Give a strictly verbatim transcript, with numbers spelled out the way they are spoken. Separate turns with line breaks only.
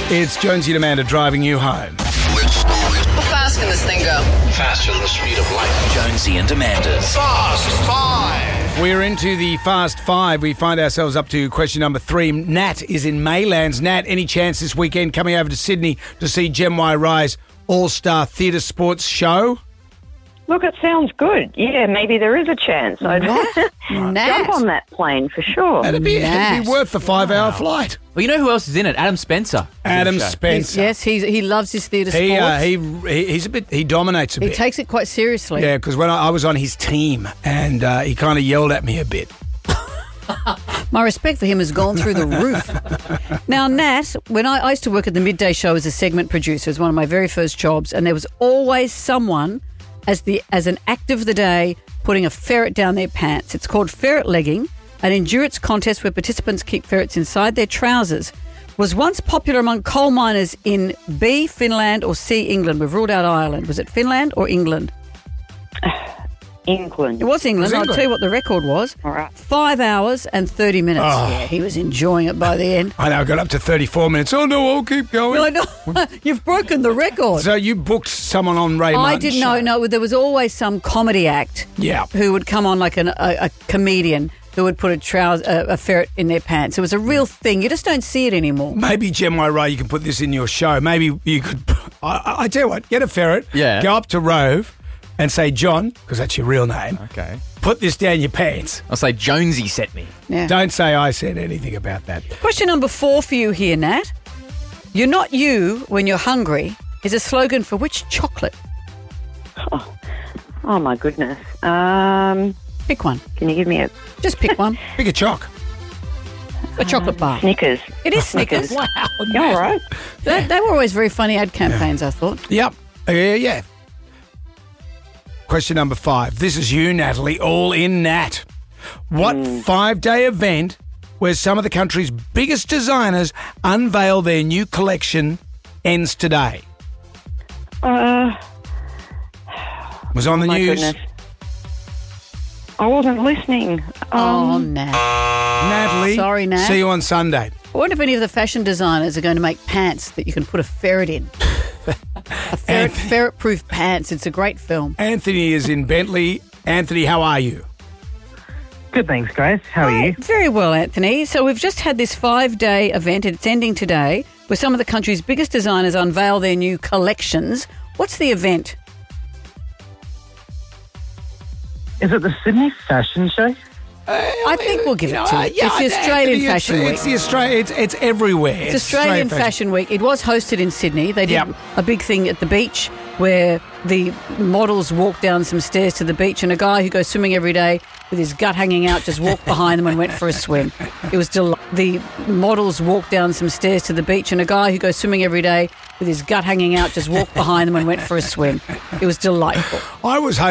It's Jonesy and Amanda driving you home.
How fast can this thing go?
Faster than the speed of light.
Jonesy and Amanda's
Fast Five.
We're into the Fast Five. We find ourselves up to question number three. Nat is in Maylands. Nat, any chance this weekend coming over to Sydney to see Gem Y Rise All-Star Theatre Sports Show?
Look, it sounds good. Yeah, maybe there is a chance. I'd
Nat.
jump on that plane for sure.
It'd be, it'd
Nat.
be worth the five-hour flight.
Well, you know who else is in it? Adam Spencer.
Adam
He's in the show.
Spencer.
Yes, he's, he loves his theatre sports.
He, uh, he, he, he's a bit, he dominates a
He
bit.
takes it quite seriously.
Yeah, because when I, I was on his team and uh, he kind of yelled at me a bit.
My respect for him has gone through the roof. Now, Nat, when I, I used to work at the midday show as a segment producer, it was one of my very first jobs, and there was always someone as the as an act of the day putting a ferret down their pants. It's called ferret legging, an endurance contest where participants keep ferrets inside their trousers. Was once popular among coal miners in B, Finland, or C, England. We've ruled out Ireland. Was it Finland or England?
England.
It was England.
It was
I'll
England.
tell you what the record was.
All right.
Five hours and thirty minutes.
Oh.
Yeah, he was enjoying it by the end.
I know, I got up to thirty-four minutes. Oh, no, I'll keep going.
No, no, you've broken the record.
So you booked someone on Ray
I
Martin's
didn't
show.
know. No, there was always some comedy act
Yeah.
who would come on like an, a, a comedian who would put a, trouser, a, a ferret in their pants. It was a real thing. You just don't see it anymore.
Maybe, Gem Y Ray, you can put this in your show. Maybe you could... I, I, I tell you what, get a ferret,
Yeah.
go up to Rove and say, John, because that's your real name,
Okay.
put this down your pants.
I'll say Jonesy sent me.
Yeah.
Don't say I said anything about that.
Question number four for you here, Nat. You're not you when you're hungry is a slogan for which chocolate?
Oh, my goodness. Um,
Pick one.
can you give me a
Just pick one.
Pick a choc.
A chocolate bar.
Snickers?
It is Snickers.
Wow.
You all right?
They, they were always very funny ad campaigns, I thought.
Yep. Uh, Yeah, yeah. Question number five. This is you, Natalie, all in Nat. What five-day event where some of the country's biggest designers unveil their new collection ends today?
Uh,
Was on the
my
news.
goodness. I wasn't listening.
Oh,
Um,
Nat.
Natalie,
Sorry, Nat.
see you on Sunday.
I wonder if any of the fashion designers are going to make pants that you can put a ferret in. A ferret,
Anthony.
ferret-proof pants. It's a great film.
Anthony is in Bentley. Anthony, how are you?
Good, thanks, Grace. How are you?
Very well, Anthony. So we've just had this five-day event. It's ending today, where some of the country's biggest designers unveil their new collections. What's the event?
Is it the Sydney Fashion Show?
I think we'll give
You
it
know,
to
uh,
you.
yeah,
It's the
Anthony,
Australian
it's-
Fashion Week.
It's the Australia. It's, it's everywhere.
It's Australian Fashion Week. It was hosted in Sydney. They did
Yep.
a big thing at the beach where the models walked down some stairs to the beach, and a guy who goes swimming every day with his gut hanging out just walked behind them and went for a swim. It was del- the models walked down some stairs to the beach, and a guy who goes swimming every day with his gut hanging out just walked behind them and went for a swim. It was delightful.
I was